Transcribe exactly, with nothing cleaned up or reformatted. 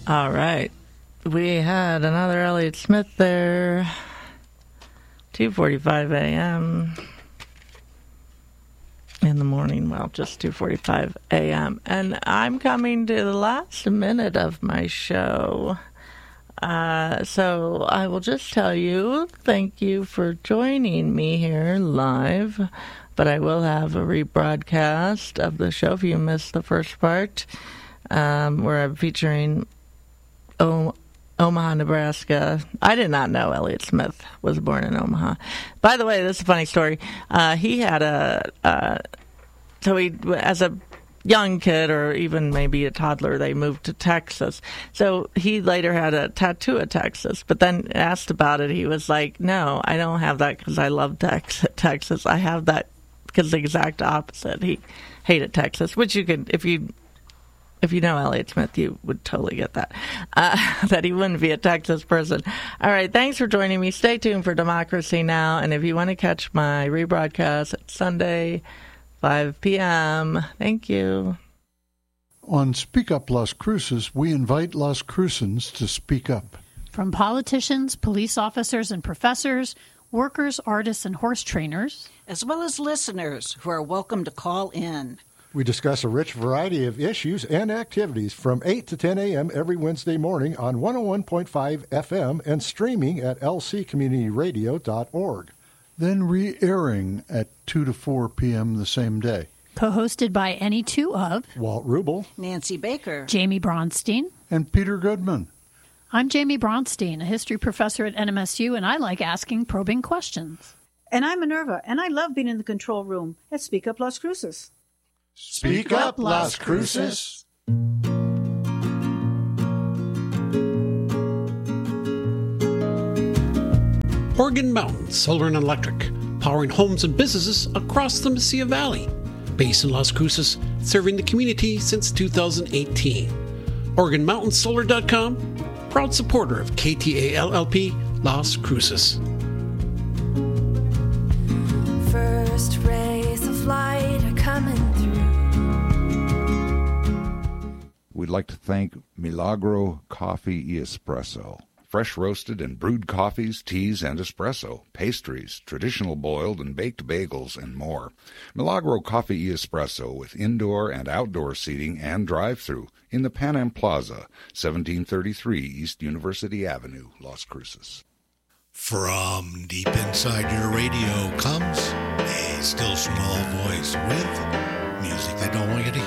All right. We had another Elliott Smith there. two forty-five a.m. in the morning. Well, just two forty-five a.m. And I'm coming to the last minute of my show. Uh, so I will just tell you, thank you for joining me here live. But I will have a rebroadcast of the show if you missed the first part, um, where I'm featuring O- Omaha, Nebraska. I did not know Elliott Smith was born in Omaha. By the way, this is a funny story. Uh, he had a, uh, so he, as a young kid or even maybe a toddler, they moved to Texas. So he later had a tattoo of Texas, but then asked about it. He was like, no, I don't have that because I love tex- Texas. I have that because the exact opposite. He hated Texas, which you could, if you If you know Elliott Smith, you would totally get that, uh, that he wouldn't be a Texas person. All right, thanks for joining me. Stay tuned for Democracy Now! And if you want to catch my rebroadcast, it's Sunday, five p.m. Thank you. On Speak Up Las Cruces, we invite Las Crucens to speak up. From politicians, police officers and professors, workers, artists, and horse trainers, as well as listeners who are welcome to call in. We discuss a rich variety of issues and activities from eight to ten a.m. every Wednesday morning on one oh one point five F M and streaming at l c community radio dot org. Then re-airing at two to four p.m. the same day. Co-hosted by any two of Walt Rubel, Nancy Baker, Jamie Bronstein, and Peter Goodman. I'm Jamie Bronstein, a history professor at N M S U, and I like asking probing questions. And I'm Minerva, and I love being in the control room at Speak Up Las Cruces. Speak up, Las Cruces. Oregon Mountain Solar and Electric, powering homes and businesses across the Mesilla Valley. Based in Las Cruces, serving the community since two thousand eighteen. Oregon Mountain Solar dot com, proud supporter of K T A L L P Las Cruces. First rays of light are coming through. We'd like to thank Milagro Coffee e Espresso. Fresh roasted and brewed coffees, teas, and espresso, pastries, traditional boiled and baked bagels, and more. Milagro Coffee e Espresso with indoor and outdoor seating and drive-thru in the Pan Am Plaza, seventeen thirty-three East University Avenue, Las Cruces. From deep inside your radio comes a still small voice with music they don't want you to